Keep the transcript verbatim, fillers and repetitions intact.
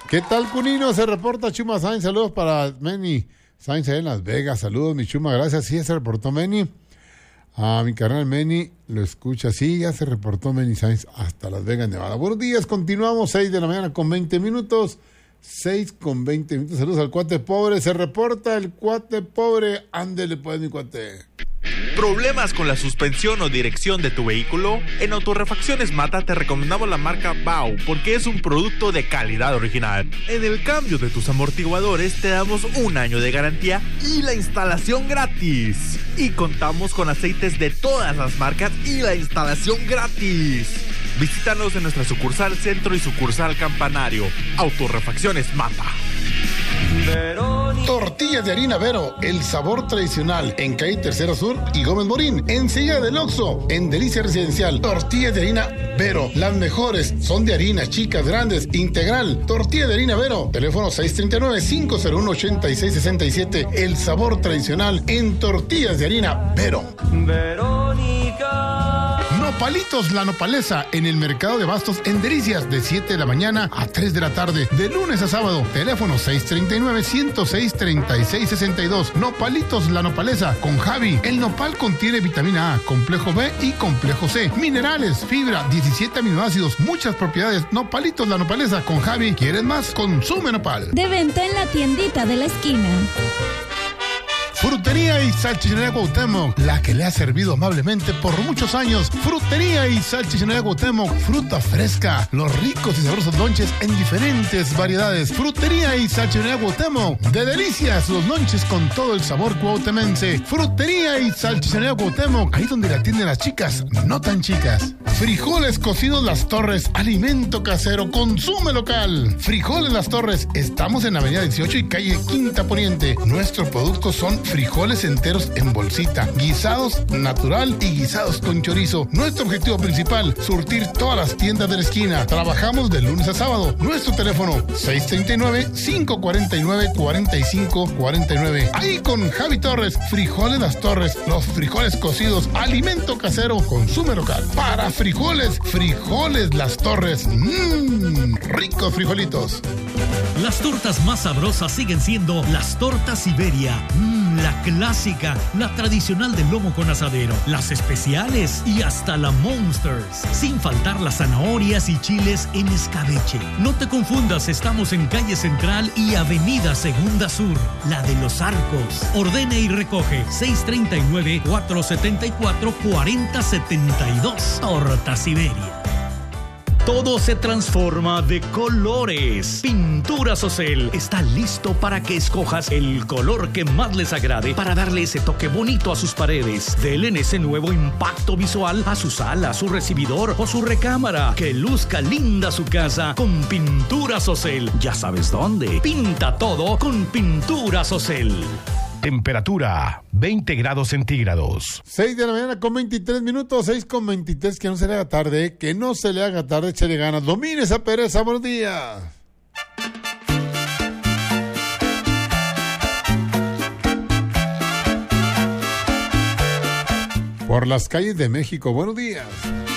¿Qué tal, Cunino? Se reporta Chuma Sainz. Saludos para Meni Sainz en Las Vegas. Saludos, mi Chuma. Gracias. Sí, se reportó Meni. A mi carnal Meni lo escucha. Sí, ya se reportó Meni Sainz hasta Las Vegas, Nevada. Buenos días. Continuamos. seis de la mañana con veinte minutos. seis con veinte minutos. Saludos al cuate pobre. Se reporta el cuate pobre. Ándele pues, mi cuate. ¿Problemas con la suspensión o dirección de tu vehículo? En Autorrefacciones Mata te recomendamos la marca Bau porque es un producto de calidad original. En el cambio de tus amortiguadores te damos un año de garantía y la instalación gratis. Y contamos con aceites de todas las marcas y la instalación gratis. Visítanos en nuestra sucursal Centro y sucursal Campanario. Autorrefacciones Mata. Tortillas de harina Vero, el sabor tradicional, en calle Tercera Sur y Gómez Morín, enseguida del Oxxo, en Delicia Residencial. Tortillas de harina Vero, las mejores, son de harina, chicas, grandes, integral. Tortillas de harina Vero, teléfono seis tres nueve, cinco cero uno, ocho seis seis siete, el sabor tradicional en tortillas de harina Vero. Verónica. Nopalitos La Nopaleza, en el mercado de Bastos en Delicias, de siete de la mañana a tres de la tarde, de lunes a sábado. Teléfono seis tres nueve, ciento seis, treinta y seis sesenta y dos. Nopalitos La Nopaleza con Javi. El nopal contiene vitamina A, complejo B y complejo C, minerales, fibra, diecisiete aminoácidos, muchas propiedades. Nopalitos La Nopaleza con Javi. ¿Quieres más? Consume nopal. De venta en la tiendita de la esquina. Frutería y Salchichonería Cuauhtémoc, la que le ha servido amablemente por muchos años. Frutería y Salchichonería Cuauhtémoc, fruta fresca, los ricos y sabrosos lonches en diferentes variedades. Frutería y Salchichonería Cuauhtémoc, de delicias los lonches con todo el sabor cuauhtemense. Frutería y Salchichonería Cuauhtémoc, ahí donde la atienden las chicas, no tan chicas. Frijoles cocidos Las Torres, alimento casero, consume local. Frijoles Las Torres, estamos en Avenida dieciocho y calle Quinta Poniente. Nuestros productos son frijoles enteros en bolsita, guisados natural y guisados con chorizo. Nuestro objetivo principal, surtir todas las tiendas de la esquina. Trabajamos de lunes a sábado. Nuestro teléfono seis tres nueve, cinco cuatro nueve, cuatro cinco cuatro nueve. Ahí con Javi Torres, Frijoles Las Torres, los frijoles cocidos, alimento casero, consume local. Para frijoles, Frijoles Las Torres. Mmm, ricos frijolitos. Las tortas más sabrosas siguen siendo las tortas Siberia. Mmm, la clásica, la tradicional del lomo con asadero, las especiales y hasta la Monsters. Sin faltar las zanahorias y chiles en escabeche. No te confundas, estamos en calle Central y avenida Segunda Sur, la de Los Arcos. Ordena y recoge seis tres nueve, cuatro siete cuatro, cuatro cero siete dos. Torta Siberia. Todo se transforma de colores. Pinturas Ocel está listo para que escojas el color que más les agrade para darle ese toque bonito a sus paredes. Denle ese nuevo impacto visual a su sala, su recibidor o su recámara. Que luzca linda su casa con Pinturas Ocel. Ya sabes dónde. Pinta todo con Pinturas Ocel. Temperatura veinte grados centígrados. seis de la mañana con veintitrés minutos, seis con veintitrés. Que no se le haga tarde, que no se le haga tarde, échale ganas. Domine esa pereza, buenos días. Por las calles de México, buenos días.